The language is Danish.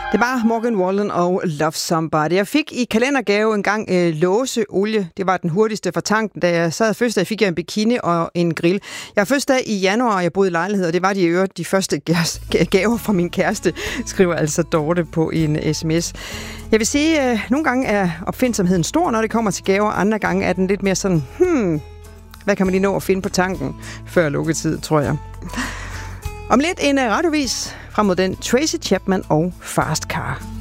Det var Morgan Wallen og Love Somebody. Jeg fik i kalendergave en gang låseolie. Det var den hurtigste fra tanken. Da jeg sad fødselsdag, fik jeg en bikini og en grill. Jeg har fødselsdag i januar, og jeg boede i lejlighed, og det var de første gaver fra min kæreste, skriver altså Dorte på en sms. Jeg vil sige, at nogle gange er opfindsomheden stor, når det kommer til gaver. Andre gange er den lidt mere sådan, hvad kan man lige nå at finde på tanken før lukketid, tror jeg. Om lidt en radiovis frem mod den Tracy Chapman og Fast Car.